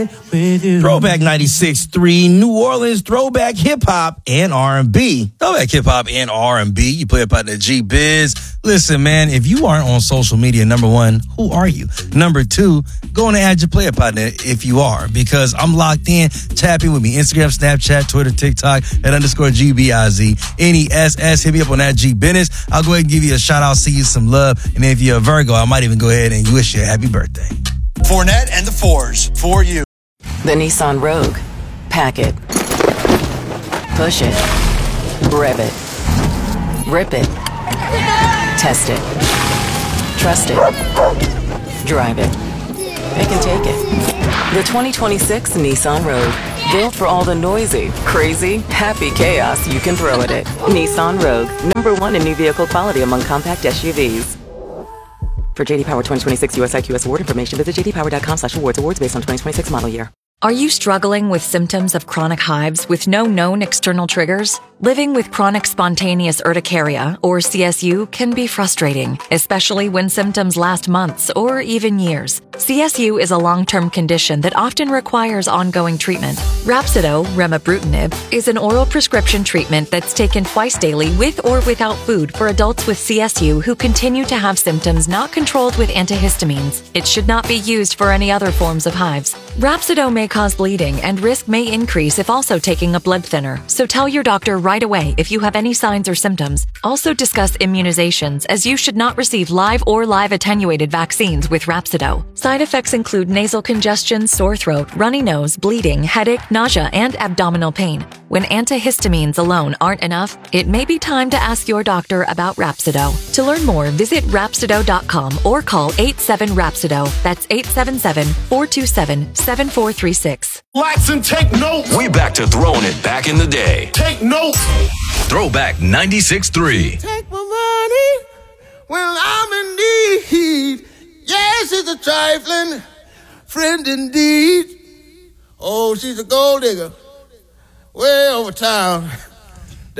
with you. Throwback 96.3, New Orleans throwback hip-hop and R&B. Throwback hip-hop and R&B. You play about the G-Biz. Listen, man, if you aren't on social media, number one, who are you? Number two, go on and add your player partner if you are, because I'm locked in. Tap in with me. Instagram, Snapchat, Twitter, TikTok, @_GBIZ. NESS. Hit me up on that G-Business. I'll go ahead and give you a shout-out, see you some love. And if you're a Virgo, I might even go ahead and wish you a happy birthday. Fournette and the Fours for you. The Nissan Rogue. Pack it. Push it. Rev it. Rip it. Test it. Trust it. Drive it. Pick and take it. The 2026 Nissan Rogue. Built for all the noisy, crazy, happy chaos you can throw at it. Nissan Rogue. #1 in new vehicle quality among compact SUVs. For JD Power 2026 US IQS award information, visit jdpower.com/awards. Awards based on 2026 model year. Are you struggling with symptoms of chronic hives with no known external triggers? Living with chronic spontaneous urticaria, or CSU, can be frustrating, especially when symptoms last months or even years. CSU is a long-term condition that often requires ongoing treatment. Rhapsido, remibrutinib, is an oral prescription treatment that's taken twice daily with or without food for adults with CSU who continue to have symptoms not controlled with antihistamines. It should not be used for any other forms of hives. Rhapsido may cause bleeding and risk may increase if also taking a blood thinner, so tell your doctor right away if you have any signs or symptoms. Also discuss immunizations, as you should not receive live or live attenuated vaccines with Rhapsido. Side effects include nasal congestion, sore throat, runny nose, bleeding, headache, nausea, and abdominal pain. When antihistamines alone aren't enough, it may be time to ask your doctor about Rhapsido. To learn more, visit Rhapsido.com or call 87-RHAPSIDO. That's 877-427-7436. Relax and take notes. We back to throwing it back in the day. Take notes. Throwback 96.3. Take my money when I'm in need. Yes, it's a trifling friend indeed. Oh, she's a gold digger way over town.